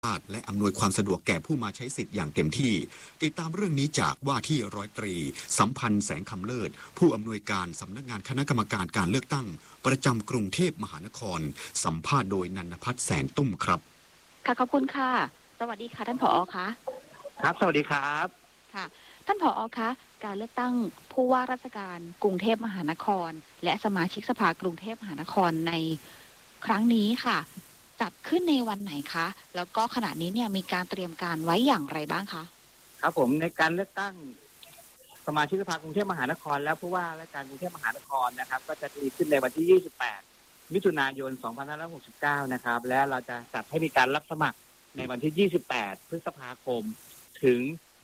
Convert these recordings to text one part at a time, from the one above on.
และอำนวยความสะดวกแก่ผู้มาใช้สิทธิ์อย่างเต็มที่ติดตามเรื่องนี้จากว่าที่ร้อยตรีสัมพันธ์แสงคำเลิศผู้อำนวยการสำนักงานคณะกรรมการการเลือกตั้งประจำกรุงเทพมหานครสัมภาษณ์โดยนันทพัฒน์แสนตุ้มครับค่ะขอบคุณค่ะสวัสดีค่ะท่านผอ.คะครับสวัสดีครับค่ะท่านผอ.คะการเลือกตั้งผู้ว่าราชการกรุงเทพมหานครและสมาชิกสภากรุงเทพมหานครในครั้งนี้ค่ะจัดขึ้นในวันไหนคะแล้วก็ขณะนี้เนี่ยมีการเตรียมการไว้อย่างไรบ้างคะครับผมในการเลือกตั้งสมาชิกสภากรุงเทพมหานครและผู้ว่าราชการกรุงเทพมหานครนะครับก็จะมีขึ้นในวันที่28มิถุนายน2569นะครับและเราจะจัดให้มีการรับสมัครในวันที่28พฤษภาคมถึง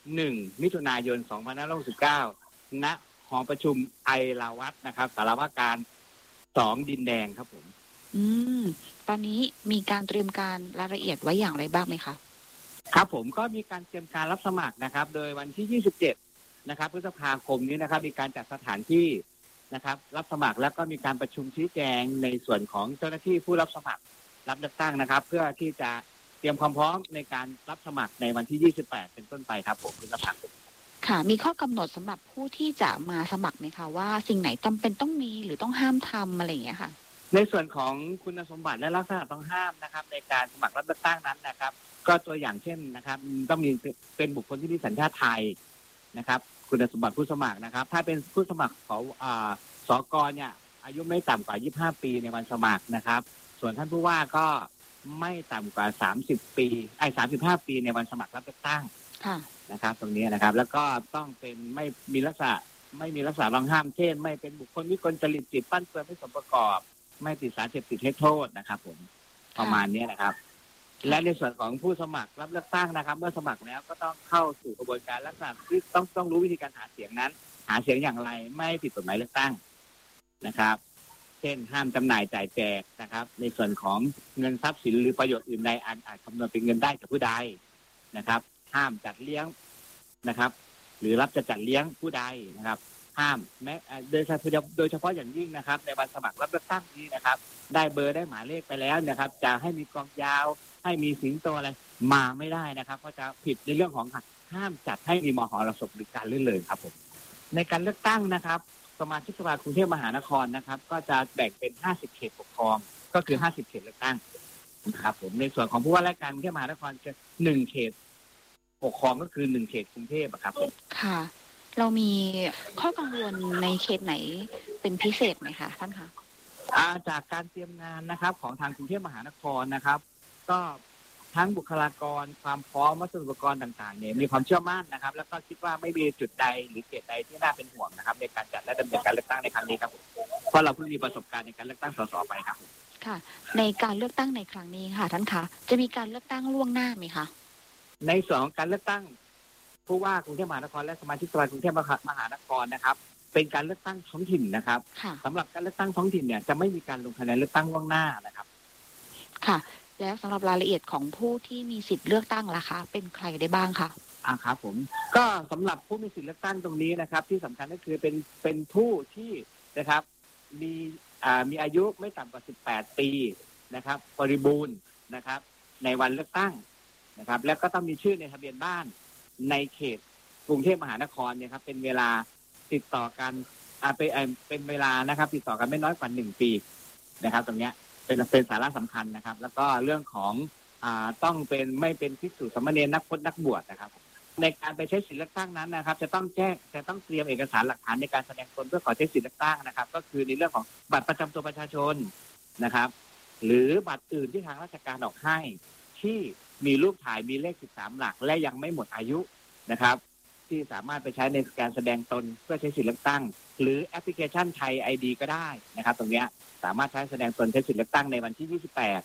1มิถุนายน2569ณหอประชุมไอราวัตนะครับสารวาการ2ดินแดงครับผมตอนนี้มีการเตรียมการรายละเอียดไว้อย่างไรบ้างไหมคะครับผมก็มีการเตรียมการรับสมัครนะครับโดยวันที่27นะครับพฤษภาคมนี้นะครับมีการจัดสถานที่นะครับรับสมัครแล้วก็มีการประชุมชี้แจงในส่วนของเจ้าหน้าที่ผู้รับสมัครรับเลือกตั้งนะครับเพื่อที่จะเตรียมความพร้อมในการรับสมัครในวันที่28เป็นต้นไปครับผมพฤษภาคมค่ะมีข้อกำหนดสำหรับผู้ที่จะมาสมัครไหมคะว่าสิ่งไหนจำเป็นต้องมีหรือต้องห้ามทำอะไรอย่างเงี้ยค่ะในส่วนของคุณสมบัติและลักษณะต้องห้ามนะครับในการสมัครรับเลือกตั้งนั้นนะครับก็ตัวอย่างเช่นนะครับต้องมีเป็นบุคคลที่มีสัญชาติไทยนะครับคุณสมบัติผู้สมัครนะครับถ้าเป็นผู้สมัครของสก.เนี่ยอายุไม่ต่ำกว่า25ปีในวันสมัครนะครับส่วนท่านผู้ว่าก็ไม่ต่ำกว่า30ปี35ปีในวันสมัครรับเลือกตั้งนะครับตรงนี้นะครับแล้วก็ต้องเป็นไม่มีลักษณะต้องห้ามเช่นไม่เป็นบุคคลวิกลจริตจิตปั้นเปื้อนไม่สมประกอบไม่ติดสารเสพติดให้โทษนะครับผมประมาณนี้นะครับและในส่วนของผู้สมัครรับเลือกตั้งนะครับเมื่อสมัครแล้วก็ต้องเข้าสู่กระบวนการลักษณะที่ต้องรู้วิธีการหาเสียงนั้นหาเสียงอย่างไรไม่ผิดกฎหมายเลือกตั้งนะครับเช่นห้ามจำหน่ายจ่ายแจกนะครับในส่วนของเงินทรัพย์สินหรือประโยชน์อื่นใดอาจคำนวณเป็นเงินได้กับผู้ใดนะครับห้ามจัดเลี้ยงนะครับหรือรับจะจัดเลี้ยงผู้ใดนะครับห้ามแม้โดยเฉพาะอย่างยิ่งนะครับในวันสมัครรับเลือกตั้งนี้นะครับได้เบอร์ได้หมายเลขไปแล้วนะครับจะให้มีกองยาวให้มีสิงโตอะไรมาไม่ได้นะครับก็จะผิดในเรื่องของห้ามจัดให้มีมหรสพหรือการลื่นเริงครับผมในการเลือกตั้งนะครับสมาชิกสภากรุงเทพมหานครนะครับก็จะแบ่งเป็น50เขตปกครองก็คือ50เขตเลือกตั้งนะครับผมในส่วนของผู้ว่าราชการกรุงเทพมหานครจะ1เขตปกครองก็คือ1เขตกรุงเทพครับค่ะเรามีข้อกังวลในเขตไหนเป็นพิเศษไหมคะท่านคะจากการเตรียมงานนะครับของทางกรุงเทพมหานครนะครับก็ทั้งบุคลากรความพร้อมวัสดุอุปกรณ์ต่างๆเนี่ยมีความเชื่อมั่นนะครับแล้วก็คิดว่าไม่มีจุดใดหรือเขตใดที่น่าเป็นห่วงนะครับในการจัดและดำเนินการเลือกตั้งในครั้งนี้ครับเพราะเราเพิ่งมีประสบการณ์ในการเลือกตั้งส.ส.ไปครับค่ะในการเลือกตั้งในครั้งนี้ค่ะท่านคะจะมีการเลือกตั้งล่วงหน้าไหมคะในส่วนของการเลือกตั้งผู้ว่ากรุงเทพมหานครและสมาชิกสภากรุงเทพมหานครนะครับเป็นการเลือกตั้งท้องถิ่นนะครับสำหรับการเลือกตั้งท้องถิ่นเนี่ยจะไม่มีการลงคะแนนเลือกตั้งล่วงหน้านะครับค่ะแล้วสำหรับรายละเอียดของผู้ที่มีสิทธิ์เลือกตั้งล่ะคะเป็นใครได้บ้างคะครับผมก็สำหรับผู้มีสิทธิ์เลือกตั้งตรงนี้นะครับที่สำคัญก็คือเป็นผู้ที่นะครับมีอายุไม่ต่ำกว่า18ปีนะครับบริบูรณ์นะครับในวันเลือกตั้งนะครับแล้วก็ต้องมีชื่อในทะเบียนบ้านในเขตกรุงเทพมหานครเนี่ยครับเป็นเวลาติดต่อกันเป็นเวลานะครับติดต่อกันไม่น้อยกว่า1ปีนะครับตรงเนี้ยเป็นสาระสำคัญนะครับแล้วก็เรื่องของต้องไม่เป็นภิกษุสามเณรนักพจน์นักบวชนะครับในการไปใช้สิทธิเลือกตั้งนั้นนะครับจะต้องเตรียมเอกสารหลักฐานในการแสดงตนเพื่อขอใช้สิทธิเลือกตั้งนะครับก็คือในเรื่องของบัตรประจำตัวประชาชนนะครับหรือบัตรอื่นที่ทางราชการออกให้ที่มีรูปถ่ายมีเลข13หลักและยังไม่หมดอายุนะครับที่สามารถไปใช้ในการแสดงตนเพื่อใช้สิทธิเลือกตั้งหรือแอปพลิเคชันไทย ID ก็ได้นะครับตรงนี้สามารถใช้แสดงตนใช้สิทธิเลือกตั้งในวันที่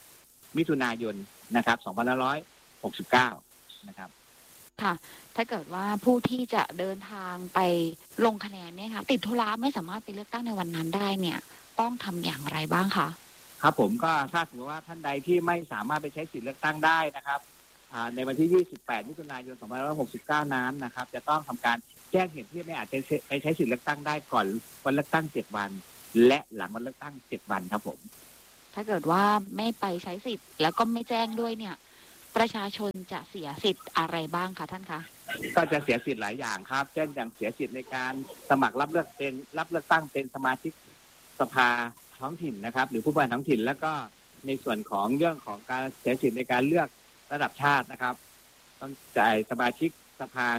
28มิถุนายนนะครับ2569นะครับค่ะถ้าเกิดว่าผู้ที่จะเดินทางไปลงคะแนนเนี่ยค่ะติดธุระไม่สามารถไปเลือกตั้งในวันนั้นได้เนี่ยต้องทำอย่างไรบ้างคะครับผมก็ถ้าสมมติว่าท่านใดที่ไม่สามารถไปใช้สิทธิเลือกตั้งได้นะครับในวันที่28มิถุนายน2569นั้นนะครับจะต้องทำการแจ้งเหตุที่ไม่อาจจะไปใช้สิทธิเลือกตั้งได้ก่อนวันเลือกตั้ง7วันและหลังวันเลือกตั้ง7วันครับผมถ้าเกิดว่าไม่ไปใช้สิทธิ์แล้วก็ไม่แจ้งด้วยเนี่ยประชาชนจะเสียสิทธิ์อะไรบ้างคะท่านคะก็จะเสียสิทธิ์หลายอย่างครับเช่นอย่างเสียสิทธิ์ในการสมัครรับเลือกตั้งเป็นสมาชิกสภาท้องถิ่นนะครับหรือผู้บริหารท้องถิ่นแล้วก็ในส่วนของเรื่องของการเสียสิทธิ์ในการเลือกระดับชาตินะครับต้องจ่ายสมาชิกสภา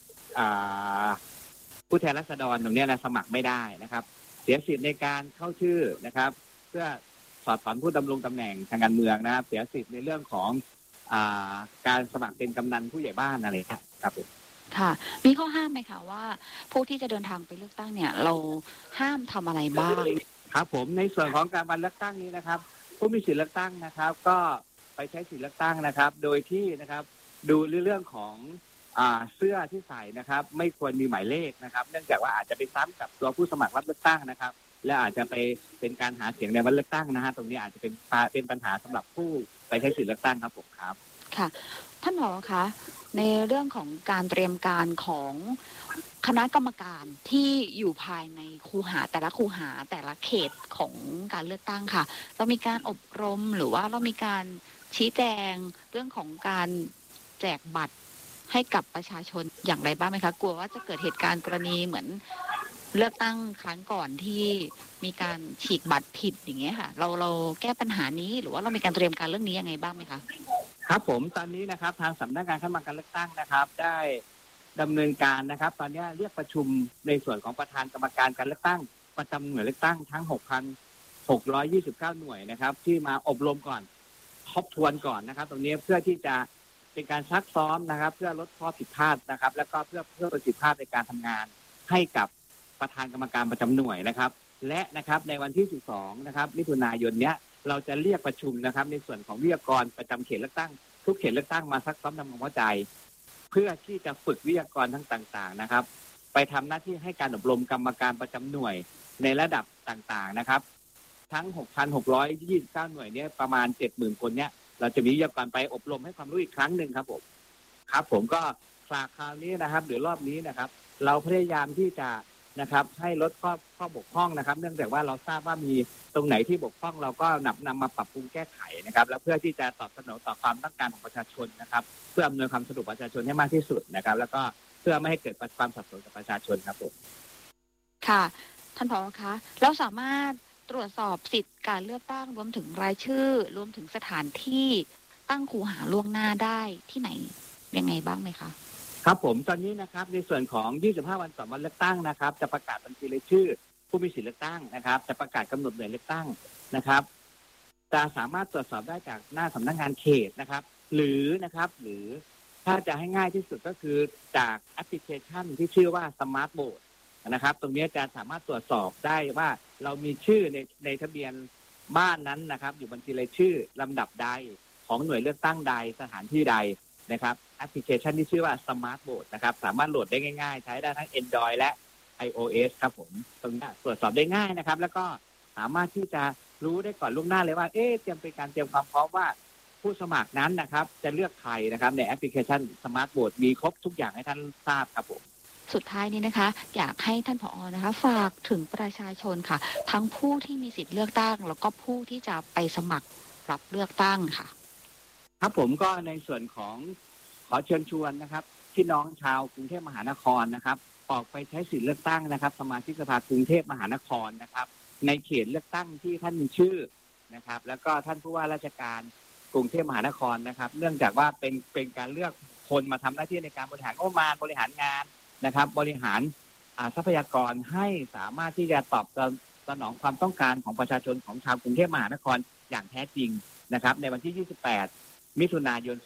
ผู้แทนราษฎรตรงนี้นะสมัครไม่ได้นะครับเสียสิทธิ์ในการเข้าชื่อนะครับเพื่อสอดถอนผู้ดำรงตำแหน่งทางการเมืองนะครับเสียสิทธิ์ในเรื่องของการสมัครเป็นกำนันผู้ใหญ่บ้านอะไรครับผมค่ะมีข้อห้ามไหมคะว่าผู้ที่จะเดินทางไปเลือกตั้งเนี่ยเราห้ามทำอะไรบ้างครับผมในส่วนของการวันเลือกตั้งนี้นะครับผู้มีสิทธิเลือกตั้งนะครับก็ไปใช้สิทธิเลือกตั้งนะครับโดยที่นะครับดูเรื่องของเสื้อที่ใส่นะครับไม่ควรมีหมายเลขนะครับเนื่องจากว่าอาจจะไปซ้ำกับตัวผู้สมัครรับเลือกตั้งนะครับและอาจจะไปเป็นการหาเสียงในวันเลือกตั้งนะฮะตรงนี้อาจจะเป็นปัญหาสำหรับผู้ไปใช้สิทธิเลือกตั้งครับผมครับค่ะท่านผอ.คะในเรื่องของการเตรียมการของคณะกรรมการที่อยู่ภายในคูหาแต่ละคูหาแต่ละเขตของการเลือกตั้งค่ะเรามีการอบรมหรือว่าเรามีการชี้แจงเรื่องของการแจกบัตรให้กับประชาชนอย่างไรบ้างไหมคะกลัวว่าจะเกิดเหตุการณ์กรณีเหมือนเลือกตั้งครั้งก่อนที่มีการฉีกบัตรผิดอย่างเงี้ยค่ะเราแก้ปัญหานี้หรือว่าเรามีการเตรียมการเรื่องนี้ยังไงบ้างไหมคะครับผมตอนนี้นะครับทางสำนักงานคณะกรรมการเลือกตั้งนะครับได้ดำเนินการนะครับตอนนี้เรียกประชุมในส่วนของประธานกรรมการการเลือกตั้งประจำหน่วยเลือกตั้งทั้ง 6,629 หน่วยนะครับที่มาอบรมก่อนทบทวนก่อนนะครับตรงนี้เพื่อที่จะเป็นการซักซ้อมนะครับเพื่อลดข้อผิดพลาดนะครับแล้วก็เพื่อประสิทธิภาพในการทำงานให้กับประธานกรรมการประจำหน่วยนะครับและนะครับในวันที่ 12 นะครับมิถุนายนเนี้ยเราจะเรียกประชุมนะครับในส่วนของวิทยากรประจำเขตเลือกตั้งทุกเขตเลือกตั้งมาซักซ้อมทำความเข้าใจเพื่อที่จะฝึกวิทยากรทั้งต่างๆนะครับไปทำหน้าที่ให้การอบรมกรรมการประจำหน่วยในระดับต่างๆนะครับทั้ง 6,629 หน่วยนี้ประมาณ 70,000 คนเนี้ยเราจะมีวิทยากรไปอบรมให้ความรู้อีกครั้งหนึ่งครับผมก็ฝากคราวนี้นะครับหรือรอบนี้นะครับเราพยายามที่จะนะครับให้ลดข้อบกพร่องนะครับเนื่องจากว่าเราทราบว่ามีตรงไหนที่บกพร่องเราก็นำมาปรับปรุงแก้ไขนะครับแล้วเพื่อที่จะตอบสนองต่อความต้องการของประชาชนนะครับเพื่ออำนวยความสะดวกประชาชนให้มากที่สุดนะครับแล้วก็เพื่อไม่ให้เกิดความสับสนกับประชาชนครับผมค่ะท่านผอ.คะเราสามารถตรวจสอบสิทธิ์การเลือกตั้งรวมถึงรายชื่อรวมถึงสถานที่ตั้งคูหาล่วงหน้าได้ที่ไหนยังไงบ้างไหมคะครับผมตอนนี้นะครับในส่วนของ25 วันก่อนวันเลือกตั้งนะครับจะประกาศบัญชีรายชื่อผู้มีสิทธิเลือกตั้งนะครับจะประกาศกำหนดหน่วยเลือกตั้งนะครับจะสามารถตรวจสอบได้จากหน้าสำนักงานเขตนะครับหรือถ้าจะให้ง่ายที่สุดก็คือจากแอปพลิเคชันที่ชื่อว่าสมาร์ทโหวตนะครับตรงนี้จะสามารถตรวจสอบได้ว่าเรามีชื่อในทะเบียนบ้านนั้นนะครับอยู่บัญชีรายชื่อลำดับใดของหน่วยเลือกตั้งใดสถานที่ใดนะครับแอปพลิเคชันที่ชื่อว่า Smart Vote นะครับสามารถโหลดได้ง่ายๆใช้ได้ทั้ง Android และ iOS ครับผมตรงนี้ตรวจสอบได้ง่ายนะครับแล้วก็สามารถที่จะรู้ได้ก่อนล่วงหน้าเลยว่าเตรียมความพร้อมว่าผู้สมัครนั้นนะครับจะเลือกใครนะครับในแอปพลิเคชัน Smart Vote มีครบทุกอย่างให้ท่านทราบครับผมสุดท้ายนี้นะคะอยากให้ท่านผอ.นะคะฝากถึงประชาชนค่ะทั้งผู้ที่มีสิทธิ์เลือกตั้งแล้วก็ผู้ที่จะไปสมัครรับเลือกตั้งค่ะครับผมก็ในส่วนของขอเชิญชวนนะครับพี่น้องชาวกรุงเทพมหานครนะครับออกไปใช้สิทธิเลือกตั้งนะครับสมาชิกสภากรุงเทพมหานครนะครับในเขตเลือกตั้งที่ท่านมีชื่อนะครับแล้วก็ท่านผู้ว่าราชการกรุงเทพมหานครนะครับเนื่องจากว่าเป็นการเลือกคนมาทำหน้าที่ในการบริหารงบประมาณบริหารงานนะครับบริหารทรัพยากรให้สามารถที่จะตอบสนองความต้องการของประชาชนของชาวกรุงเทพมหานครอย่างแท้จริงนะครับในวันที่28 มิถุนายน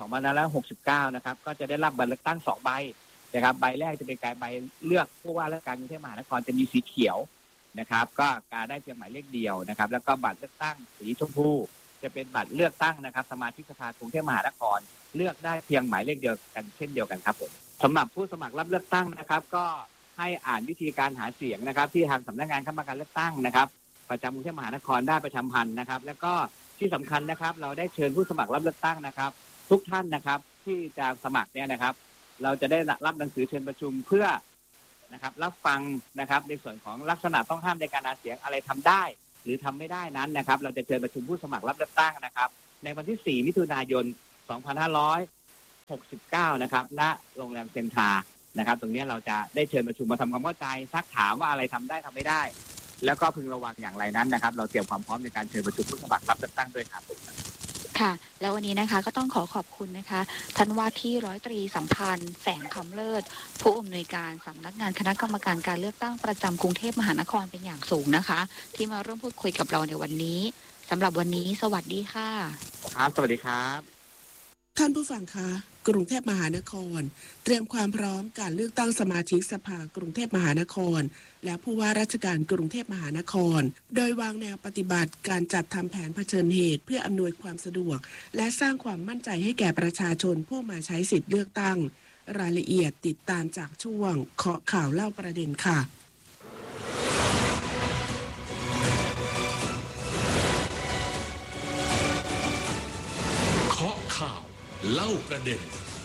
2569 นะครับก็จะได้รับบัตรเลือกตั้ง2 ใบนะครับใบแรกจะเป็นการใบเลือกผู้ว่าราชการกรุงเทพมหานครจะมีสีเขียวนะครับก็การได้เพียงหมายเลขเดียวนะครับแล้วก็บัตรเลือกตั้งสีชมพูจะเป็นบัตรเลือกตั้งนะครับสมาชิกสภากรุงเทพมหานครเลือกได้เพียงหมายเลขเดียวกันเช่นเดียวกันครับผมสำหรับผู้สมัครรับเลือกตั้งนะครับก็ให้อ่านวิธีการหาเสียงนะครับที่ทางสำนักงานคณะกรรมการเลือกตั้งนะครับประจำกรุงเทพมหานครได้ประชาสัมพันธ์นะครับแล้วก็ที่สำคัญนะครับเราได้เชิญผู้สมัครรับเลือกตั้งนะครับทุกท่านนะครับที่จะสมัครเนี่ยนะครับเราจะได้รับหนังสือเชิญประชุมเพื่อนะครับรับฟังนะครับในส่วนของลักษณะต้องห้ามในการหาเสียงอะไรทำได้หรือทำไม่ได้นั้นนะครับเราจะเชิญประชุมผู้สมัครรับเลือกตั้งนะครับในวันที่4 มิถุนายน 2569 นะครับณโรงแรมเซ็นทรานะครับตรงนี้เราจะได้เชิญประชุมมาทำความเข้าใจซักถามว่าอะไรทำได้ทำไม่ได้แล้วก็พึงระวังอย่างไรนั้นนะครับเราเตรียมความพร้อมในการเชิญประชุมผู้สมัครรับเลือกตั้งด้วยครับค่ะแล้ววันนี้นะคะก็ต้องขอบคุณนะคะท่านว่าที่ร้อยตรีสัมพันธ์แสงคำเลิศผู้อำนวยการสำนักงานคณะกรรมการการเลือกตั้งประจำกรุงเทพมหานครเป็นอย่างสูงนะคะที่มาร่วมพูดคุยกับเราในวันนี้สำหรับวันนี้สวัสดีค่ะครับสวัสดีครับท่านผู้ฟังคะกรุงเทพมหานครเตรียมความพร้อมการเลือกตั้งสมาชิกสภากรุงเทพมหานครและผู้ว่าราชการกรุงเทพมหานครโดยวางแนวปฏิบัติการจัดทำแผนเผชิญเหตุเพื่ออำนวยความสะดวกและสร้างความมั่นใจให้แก่ประชาชนผู้มาใช้สิทธิเลือกตั้งรายละเอียดติดตามจากช่วงเคาะข่าวเล่าประเด็นค่ะเคาะข่าวเล่าประเด็น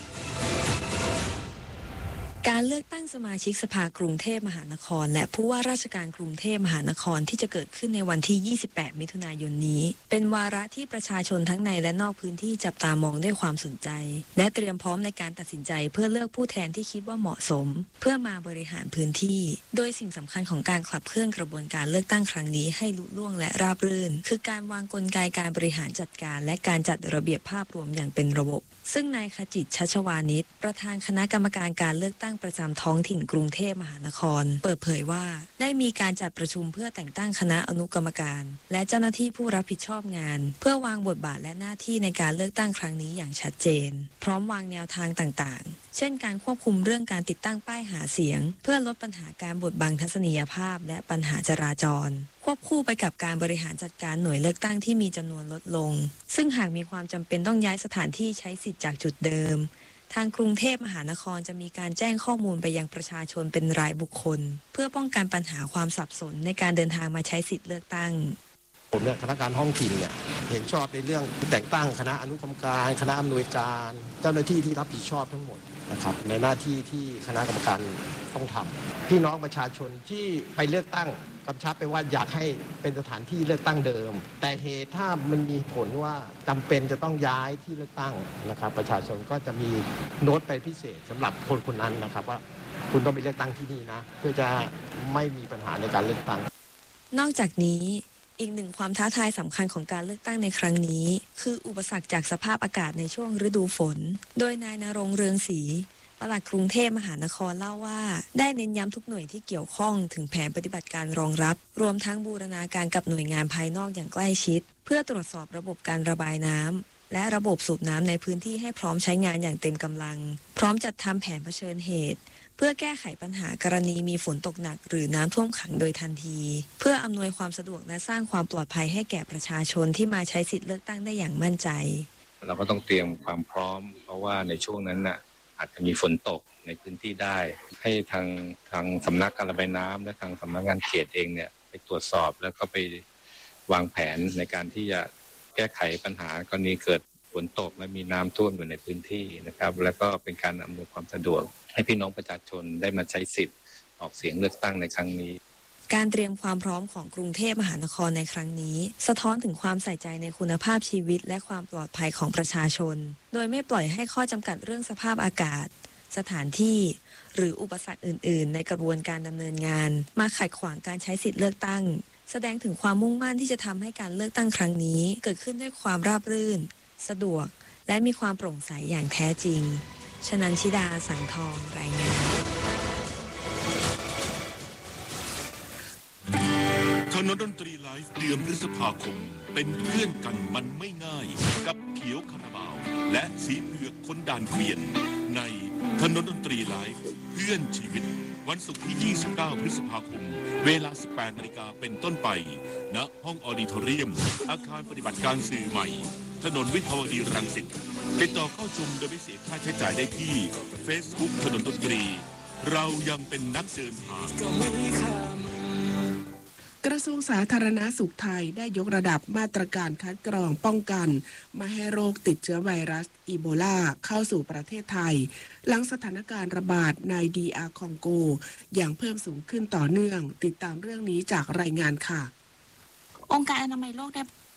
การเลือกตั้งสมาชิกสภากรุงเทพมหานครและผู้ว่าราชการกรุงเทพมหานครที่จะเกิดขึ้นในวันที่ 28 มิถุนายนนี้เป็นวาระที่ประชาชนทั้งในและนอกพื้นที่จับตามองด้วยความสนใจและเตรียมพร้อมในการตัดสินใจเพื่อเลือกผู้แทนที่คิดว่าเหมาะสมเพื่อมาบริหารพื้นที่โดยสิ่งสำคัญของการขับเคลื่อนกระบวนการเลือกตั้งครั้งนี้ให้ลุล่วงและราบรื่นคือการวางกลไกการบริหารจัดการและการจัดระเบียบภาพรวมอย่างเป็นระบบซึ่งนายขจิต ชัชวานิชประธานคณะกรรมการการเลือกตั้งประจำท้องถิ่นกรุงเทพมหานครเปิดเผยว่าได้มีการจัดประชุมเพื่อแต่งตั้งคณะอนุกรรมการและเจ้าหน้าที่ผู้รับผิดชอบงานเพื่อวางบทบาทและหน้าที่ในการเลือกตั้งครั้งนี้อย่างชัดเจนพร้อมวางแนวทางต่างๆเช่นการควบคุมเรื่องการติดตั้งป้ายหาเสียงเพื่อลดปัญหาการบดบังทัศนียภาพและปัญหาจราจรควบคู่ไปกับการบริหารจัดการหน่วยเลือกตั้งที่มีจำนวนลดลงซึ่งหากมีความจำเป็นต้องย้ายสถานที่ใช้สิทธิ์จากจุดเดิมทางกรุงเทพมหานครจะมีการแจ้งข้อมูลไปยังประชาชนเป็นรายบุคคลเพื่อป้องกันปัญหาความสับสนในการเดินทางมาใช้สิทธิ์เลือกตั้งผมเนี่ยคณะการท้องถิ่นเนี่ยเห็นชอบในเรื่องแต่งตั้งคณะอนุกรรมการคณะอำนวยการเจ้าหน้าที่ที่รับผิดชอบทั้งหมดนะครับในหน้าที่ที่คณะกรรมการต้องทำพี่น้องประชาชนที่ไปเลือกตั้งกำชับไปว่าอยากให้เป็นสถานที่เลือกตั้งเดิมแต่เหตุถ้ามันมีผลว่าจำเป็นจะต้องย้ายที่เลือกตั้งนะครับประชาชนก็จะมีโน้ตไปพิเศษสำหรับคนคนนั้นนะครับว่าคุณต้องไปเลือกตั้งที่นี่นะเพื่อจะไม่มีปัญหาในการเลือกตั้งนอกจากนี้อีกหนึ่งความท้าทายสำคัญของการเลือกตั้งในครั้งนี้คืออุปสรรคจากสภาพอากาศในช่วงฤดูฝนโดยนายณรงค์เรืองศรีปลัดกรุงเทพมหานครเล่าว่าได้เน้นย้ำทุกหน่วยที่เกี่ยวข้องถึงแผนปฏิบัติการรองรับรวมทั้งบูรณาการกับหน่วยงานภายนอกอย่างใกล้ชิดเพื่อตรวจสอบระบบการระบายน้ำและระบบสูบน้ำในพื้นที่ให้พร้อมใช้งานอย่างเต็มกำลังพร้อมจัดทำแผนเผชิญเหตุเพื่อแก้ไขปัญหากรณีมีฝนตกหนักหรือน้ำท่วมขังโดยทันทีเพื่ออำนวยความสะดวกและสร้างความปลอดภัยให้แก่ประชาชนที่มาใช้สิทธิเลือกตั้งได้อย่างมั่นใจเราก็ต้องเตรียมความพร้อมเพราะว่าในช่วงนั้นน่ะอาจจะมีฝนตกในพื้นที่ได้ให้ทางสำนักการระบายน้ำและทางสำนักงานเขตเองเนี่ยไปตรวจสอบแล้วก็ไปวางแผนในการที่จะแก้ไขปัญหากรณีเกิดฝนตกและมีน้ำท่วมอยู่ในพื้นที่นะครับแล้วก็เป็นการอำนวยความสะดวกให้พี่น้องประชาชนได้มาใช้สิทธิ์ออกเสียงเลือกตั้งในครั้งนี้การเตรียมความพร้อมของกรุงเทพมหานครในครั้งนี้สะท้อนถึงความใส่ใจในคุณภาพชีวิตและความปลอดภัยของประชาชนโดยไม่ปล่อยให้ข้อจำกัดเรื่องสภาพอากาศสถานที่หรืออุปสรรคอื่นๆในกระบวนการดำเนินงานมาขัดขวางการใช้สิทธิเลือกตั้งแสดงถึงความมุ่งมั่นที่จะทำให้การเลือกตั้งครั้งนี้เกิดขึ้นด้วยความราบรื่นสะดวกและมีความโปร่งใสอย่างแท้จริงชนันชิดาสังทองรายงานคณะดนตรีไลฟ์เดือนพฤษภาคมเป็นเพื่อนกันมันไม่ง่ายกับเขียวคาราบาวและสีเผือกคนด่านเกวียนในคณะดนตรีไลฟ์เพื่อนชีวิตวันศุกร์ที่ 29 พฤษภาคมเวลา 18 นาฬิกาเป็นต้นไปณห้องออดิทอเรียมอาคารปฏิบัติการสื่อใหม่ถนนวิภาวดีรังสิตติดต่อเข้าชมโดยไม่เสียค่าใช้จ่ายได้ที่ Facebook ถนนดนตรีเรายังเป็นนักเดินทางกระทรวงสาธารณสุขไทยได้ยกระดับมาตรการคัดกรองป้องกันไม่ให้โรคติดเชื้อไวรัสอีโบลาเข้าสู่ประเทศไทยหลังสถานการณ์ระบาดในDR คองโกอย่างเพิ่มสูงขึ้นต่อเนื่องติดตามเรื่องนี้จากรายงานค่ะองค์การอนามัยโลกได้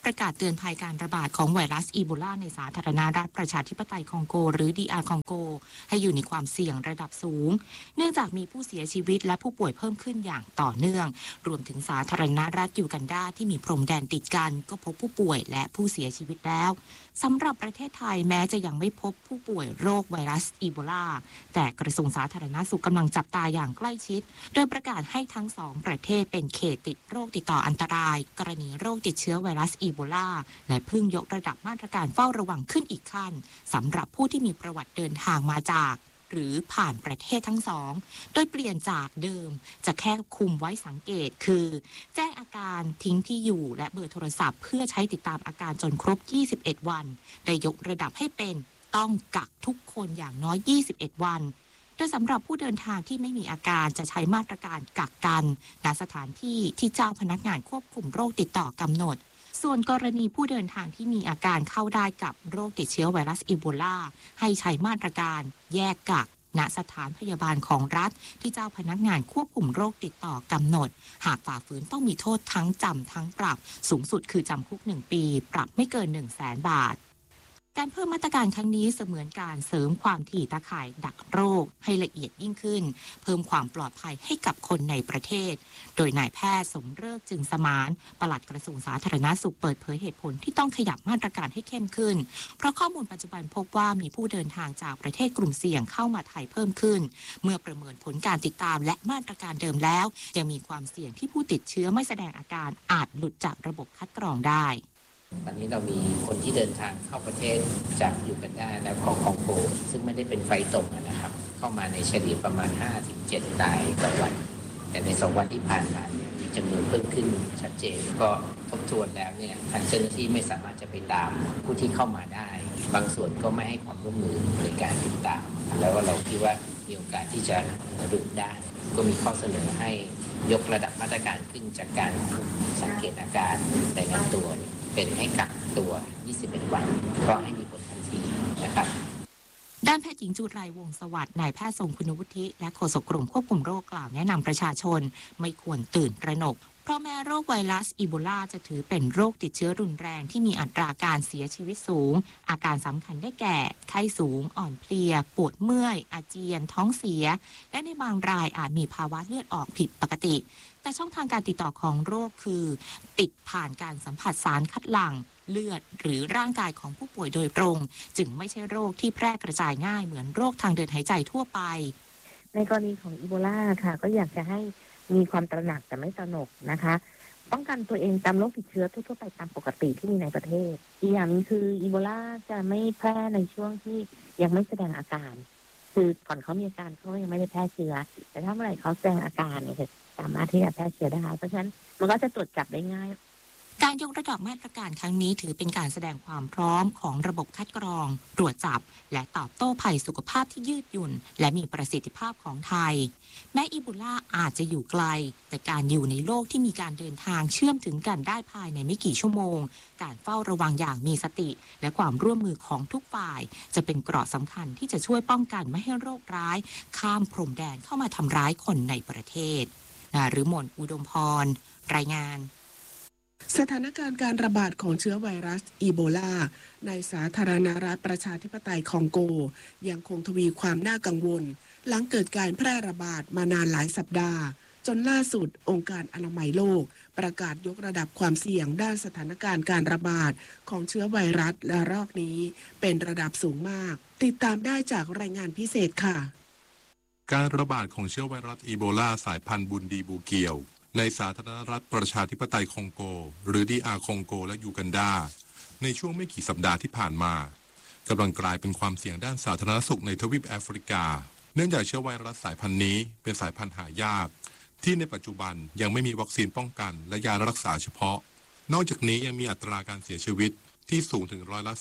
ประกาศเตือนภัยการระบาดของไวรัสอีโบลาในสาธารณรัฐประชาธิปไตยคองโกหรือ DR คองโกให้อยู่ในความเสี่ยงระดับสูงเนื่องจากมีผู้เสียชีวิตและผู้ป่วยเพิ่มขึ้นอย่างต่อเนื่องรวมถึงสาธารณรัฐยูกันดาที่มีพรมแดนติดกันก็พบผู้ป่วยและผู้เสียชีวิตแล้วสำหรับประเทศไทยแม้จะยังไม่พบผู้ป่วยโรคไวรัสอีโบลาแต่กระทรวงสาธารณสุขกำลังจับตาอย่างใกล้ชิดโดยประกาศให้ทั้งสองประเทศเป็นเขตติดโรคติดต่ออันตรายกรณีโรคติดเชื้อไวรัสอีโบลาและเพิ่งยกระดับมาตรการเฝ้าระวังขึ้นอีกขั้นสำหรับผู้ที่มีประวัติเดินทางมาจากหรือผ่านประเทศทั้งสองโดยเปลี่ยนจากเดิมจะแค่คุมไว้สังเกตคือแจ้งอาการทิ้งที่อยู่และเบอร์โทรศัพท์เพื่อใช้ติดตามอาการจนครบ21วันได้ยกระดับให้เป็นต้องกักทุกคนอย่างน้อย21วันโดยสำหรับผู้เดินทางที่ไม่มีอาการจะใช้มาตรการกักกันณสถานที่ที่เจ้าพนักงานควบคุมโรคติดต่อกำหนดส่วนกรณีผู้เดินทางที่มีอาการเข้าได้กับโรคติดเชื้อไวรัสอีโบลาให้ใช้มาตรการแยกกักณสถานพยาบาลของรัฐที่เจ้าพนักงานควบคุมโรคติดต่อกำหนดหากฝ่าฝืนต้องมีโทษทั้งจำทั้งปรับสูงสุดคือจำคุก1 ปีปรับไม่เกิน 100,000 บาทการเพิ่มมาตรการครั้งนี้เสมือนการเสริมความถี่ตาข่ายดักโรคให้ละเอียดยิ่งขึ้นเพิ่มความปลอดภัยให้กับคนในประเทศโดยนายแพทย์สมฤกษ์จึงสมานปลัดกระทรวงสาธารณสุขเปิดเผยเหตุผลที่ต้องขยับมาตรการให้เข้มขึ้นเพราะข้อมูลปัจจุบันพบว่ามีผู้เดินทางจากประเทศกลุ่มเสี่ยงเข้ามาไทยเพิ่มขึ้นเมื่อประเมินผลการติดตามและมาตรการเดิมแล้วยังมีความเสี่ยงที่ผู้ติดเชื้อไม่แสดงอาการอาจหลุดจากระบบคัดกรองได้ตอนนี้เรามีคนที่เดินทางเข้าประเทศจากยูกันดาและคองโกซึ่งไม่ได้เป็นไฟตรงนะครับเข้ามาในเฉลี่ยประมาณ 5-7 รายต่อวันแต่ใน2 วันที่ผ่านมาเนี่ยมีจำนวนเพิ่มขึ้นชัดเจนก็ทบทวนแล้วเนี่ยทางเจ้าหน้าที่ไม่สามารถจะไปตามผู้ที่เข้ามาได้บางส่วนก็ไม่ให้ความร่วมมือในการติดตามแล้วเราคิดว่ามีโอกาสที่จะหลุดได้ก็มีข้อเสนอให้ยกระดับมาตรการขึ้นจากการสังเกตอาการรายงานตัวเป็นให้กักตัว21 วันก็ให้มีผลทันทีนะครับด้านแพทย์หญิงจุไรวงศ์สวัสดิ์นายแพทย์ทรงคุณวุฒิและโฆษกกรมควบคุมโรคกล่าวแนะนำประชาชนไม่ควรตื่นตระหนกเพราะแม้โรคไวรัสอีโบลาจะถือเป็นโรคติดเชื้อรุนแรงที่มีอัตราการเสียชีวิตสูงอาการสำคัญได้แก่ไข้สูงอ่อนเพลียปวดเมื่อยอาเจียนท้องเสียและในบางรายอาจมีภาวะเลือดออกผิดปกติแต่ช่องทางการติดต่อของโรคคือติดผ่านการสัมผัสสารคัดหลั่งเลือดหรือร่างกายของผู้ป่วยโดยตรงจึงไม่ใช่โรคที่แพร่กระจายง่ายเหมือนโรคทางเดินหายใจทั่วไปในกรณีของอีโบลาค่ะก็อยากจะให้มีความตระหนักแต่ไม่ตระหนกนะคะป้องกันตัวเองตามโรคติดเชื้อทั่วๆไปตามปกติที่มีในประเทศอีกอย่างนึงคืออีโบลาจะไม่แพร่ในช่วงที่ยังไม่แสดงอาการคือก่อนเขามีอาการเขายังไม่ได้แพร่เชื้อแต่ถ้าเมื่อไหร่เขาแสดงอาการเนี่ยสามารถที่จะแพร่เชื้อได้เพราะฉะนั้นมันก็จะตรวจจับได้ง่ายการยกระดับมาตรการครั้งนี้ถือเป็นการแสดงความพร้อมของระบบคัดกรองตรวจจับและตอบโต้ภัยสุขภาพที่ยืดหยุ่นและมีประสิทธิภาพของไทยแม้อีโบลาอาจจะอยู่ไกลแต่การอยู่ในโลกที่มีการเดินทางเชื่อมถึงกันได้ภายในไม่กี่ชั่วโมงการเฝ้าระวังอย่างมีสติและความร่วมมือของทุกฝ่ายจะเป็นเกราะสำคัญที่จะช่วยป้องกันไม่ให้โรคร้ายข้ามพรมแดนเข้ามาทำร้ายคนในประเทศหรือหมนอุดมพรรายงานสถานการณ์การระบาดของเชื้อไวรัสอีโบลาในสาธารณรัฐประชาธิปไตยคองโกยังคงทวีความน่ากังวลหลังเกิดการแพร่ระบาดมานานหลายสัปดาห์จนล่าสุดองค์การอนามัยโลกประกาศยกระดับความเสี่ยงด้านสถานการณ์การระบาดของเชื้อไวรัสระลอกนี้เป็นระดับสูงมากติดตามได้จากรายงานพิเศษค่ะการระบาดของเชื้อไวรัสอีโบลาสายพันธุ์บุนดีบูเกียวในสาธารณรัฐประชาธิปไตยคองโกหรือ DR คองโกและยูกันดาในช่วงไม่กี่สัปดาห์ที่ผ่านมากำลังกลายเป็นความเสี่ยงด้านสาธารณสุขในทวีปแอฟริกาเนื่องจากเชื้อไวรัสสายพันธุ์นี้เป็นสายพันธุ์หายากที่ในปัจจุบันยังไม่มีวัคซีนป้องกันและยารักษาเฉพาะนอกจากนี้ยังมีอัตราการเสียชีวิตที่สูงถึง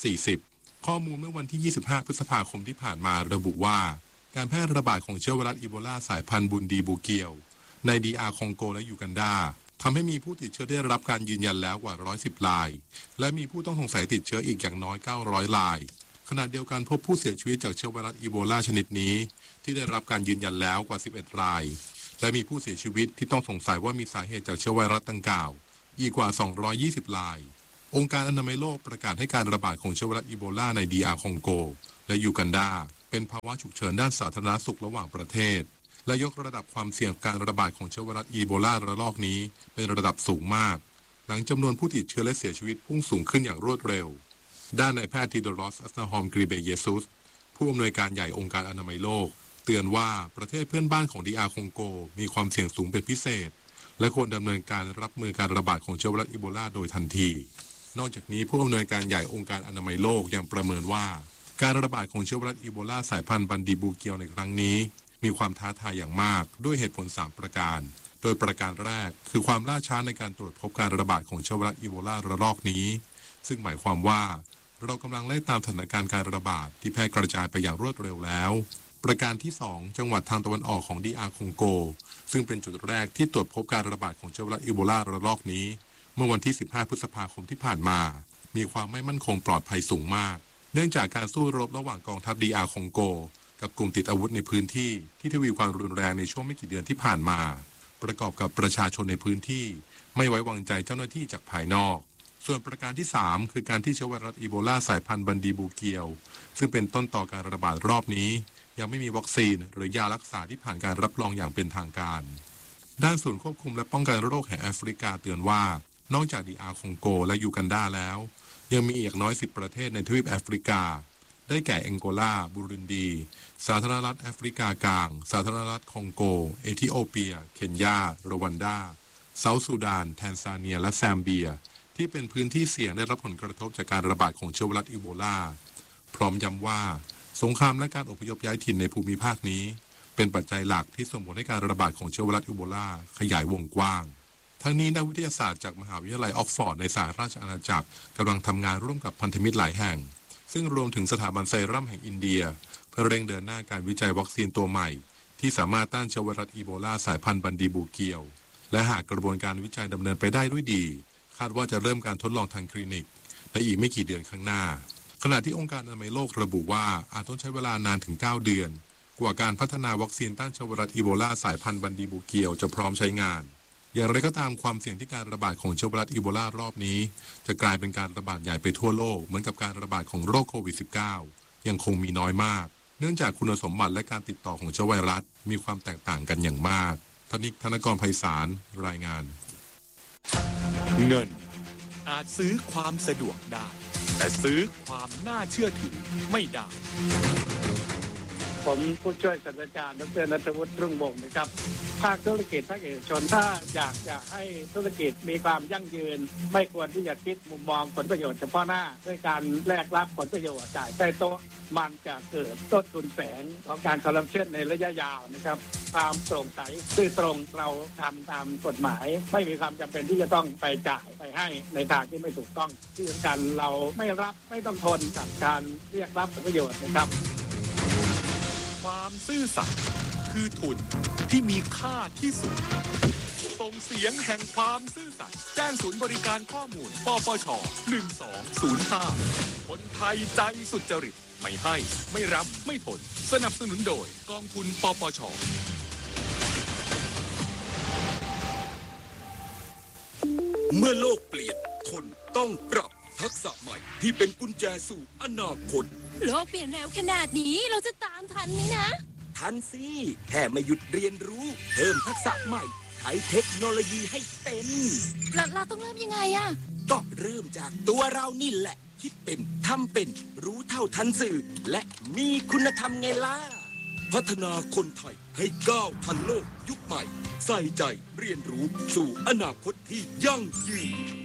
40%ข้อมูลเมื่อวันที่25พฤษภาคมที่ผ่านมาระบุว่าการแพร่ระบาดของเชื้อไวรัสอีโบลาสายพันธุ์บุนดีบูเกียวใน DR คองโกและยูกันดาทำให้มีผู้ติดเชื้อได้รับการยืนยันแล้วกว่า110รายและมีผู้ต้องสงสัยติดเชื้ออีกอย่างน้อย900รายขณะเดียวกันพบผู้เสียชีวิตจากเชื้อไวรัสอีโบลาชนิดนี้ที่ได้รับการยืนยันแล้วกว่า11รายและมีผู้เสียชีวิตที่ต้องสงสัยว่ามีสาเหตุจากเชื้อไวรัสดังกล่าวอีกกว่า220รายองค์การอนามัยโลกประกาศให้การระบาดของเชื้อไวรัสอีโบลาในDRคองโกและยูกันดาเป็นภาวะฉุกเฉินด้านสาธารณสุขระหว่างประเทศและยกระดับความเสี่ยงการระบาดของเชื้อไวรัสอีโบลาระลอกนี้เป็นระดับสูงมากหลังจำนวนผู้ติดเชื้อและเสียชีวิตพุ่งสูงขึ้นอย่างรวดเร็วด้านนายแพทย์ทีโดรอส อัสนาฮอม กรีเบเยซุสผู้อำนวยการใหญ่องค์การอนามัยโลกเตือนว่าประเทศเพื่อนบ้านของDRคองโกมีความเสี่ยงสูงเป็นพิเศษและควรดำเนินการรับมือการระบาดของเชื้อไวรัสอีโบลาโดยทันทีนอกจากนี้ผู้อำนวยการใหญ่องค์การอนามัยโลกยังประเมินว่าการระบาดของเชื้อไวรัสอีโบลาสายพันธุ์บันดีบูเกียวในครั้งนี้มีความท้าทายอย่างมากด้วยเหตุผล3ประการโดยประการแรกคือความล่าช้าในการตรวจพบการระบาดของเชื้อไวรัสอีโบลาระลอกนี้ซึ่งหมายความว่าเรากำลังไล่ตามสถานการณ์การระบาดที่แพร่กระจายไปอย่างรวดเร็วแล้วประการที่2จังหวัดทางตะวันออกของDRคองโกซึ่งเป็นจุดแรกที่ตรวจพบการระบาดของเชื้อไวรัสอีโบลาระลอกนี้เมื่อวันที่15พฤษภาคมที่ผ่านมามีความไม่มั่นคงปลอดภัยสูงมากเนื่องจากการสู้รบระหว่างกองทัพDRคองโกกับกลุ่มติดอาวุธในพื้นที่ที่ทวีความรุนแรงในช่วงไม่กี่เดือนที่ผ่านมาประกอบกับประชาชนในพื้นที่ไม่ไว้วางใจเจ้าหน้าที่จากภายนอกส่วนประการที่3คือการที่เชื้อไวรัสอีโบลาสายพันธุ์บันดีบูเกียวซึ่งเป็นต้นต่อการระบาดรอบนี้ยังไม่มีวัคซีนหรือยารักษาที่ผ่านการรับรองอย่างเป็นทางการด้านศูนย์ควบคุมและป้องกันโรคแห่งแอฟริกาเตือนว่านอกจาก DRคองโกและยูกันดาแล้วยังมีอีกน้อย10ประเทศในทวีปแอฟริกาได้แก่แองโกลาบูรุนดีสาธารณรัฐแอฟริกากลางสาธารณรัฐคองโกเอธิโอเปียเคนยารวันดาเซาท์ซูดานแทนซาเนียและแซมเบียที่เป็นพื้นที่เสี่ยงได้รับผลกระทบจากการระบาดของเชื้อไวรัสอีโบลาพร้อมย้ำว่าสงครามและการอพยพย้ายถิ่นในภูมิภาคนี้เป็นปัจจัยหลักที่ส่งผลให้การระบาดของเชื้อไวรัสอีโบลาขยายวงกว้างทั้งนี้นักวิทยาศาสตร์จากมหาวิทยาลัยออกฟอร์ดในสหราชอาณาจักรกำลังทำงานร่วมกับพันธมิตรหลายแห่งซึ่งรวมถึงสถาบันไซรัมแห่งอินเดียเพื่อเร่งเดินหน้าการวิจัยวัคซีนตัวใหม่ที่สามารถต้านเชื้อไวรัสอีโบลาสายพันธุ์บันดีบูเกียวและหากกระบวนการวิจัยดำเนินไปได้ด้วยดีคาดว่าจะเริ่มการทดลองทางคลินิกในอีกไม่กี่เดือนข้างหน้าขณะที่องค์การอนามัยโลกระบุว่าอาจต้องใช้เวลานานถึง9เดือนกว่าการพัฒนาวัคซีนต้านเชื้อไวรัสอีโบลาสายพันธุ์บันดีบูเกียวจะพร้อมใช้งานอย่างไรก็ตามความเสี่ยงที่การระบาดของเชื้อไวรัสอีโบลารอบนี้จะกลายเป็นการระบาดใหญ่ไปทั่วโลกเหมือนกับการระบาดของโรคโควิด -19 ยังคงมีน้อยมากเนื่องจากคุณสมบัติและการติดต่อของเชื้อไวรัสมีความแตกต่างกันอย่างมากธนกร ไพศาลรายงานเงินอาจซื้อความสะดวกได้แต่ซื้อความน่าเชื่อถือไม่ได้ผมผู้ช่วยศาสตราจารย์ดร.ณัฐวุฒิ รุ่งวงศ์นะครับภาคธุรกิจภาคเอกชนถ้าอยากจะให้ธุรกิจมีความยั่งยืนไม่ควรที่จะคิดมุมมองผลประโยชน์เฉพาะหน้าด้วยการแลกรับผลประโยชน์จ่ายใต้โต๊ะมันจะเกิดต้นทุนแฝงของการคอร์รัปชันในระยะยาวนะครับความโปร่งใสซื่อตรงเราทำตามกฎหมายไม่มีความจำเป็นที่จะต้องไปจ่ายไปให้ในทางที่ไม่ถูกต้องที่สำคัญเราไม่รับไม่ต้องทนกับการเรียกรับผลประโยชน์นะครับความซื่อสัตย์คือทุนที่มีค่าที่สุดส่งเสียงแห่งความซื่อสัตย์แจ้งศูนย์บริการข้อมูลปปช1205คนไทยใจสุจริตไม่ให้ไม่รับไม่ทนสนับสนุนโดยกองทุนปปชเมื่อโลกเปลี่ยนคนต้องปรับทักษะใหม่ที่เป็นกุญแจสู่อนาคตโลกเปลี่ยนเร็วขนาดนี้เราจะตามทันไหมนะทันสิแค่ไม่หยุดเรียนรู้เพิ่มทักษะใหม่ใช้เทคโนโลยีให้เป็นเราต้องเริ่มยังไงอะก็เริ่มจากตัวเรานี่แหละคิดเป็นทำเป็นรู้เท่าทันสื่อและมีคุณธรรมไงล่ะพัฒนาคนไทยให้ก้าวทันโลกยุคใหม่ใส่ใจเรียนรู้สู่อนาคตที่ยั่งยืน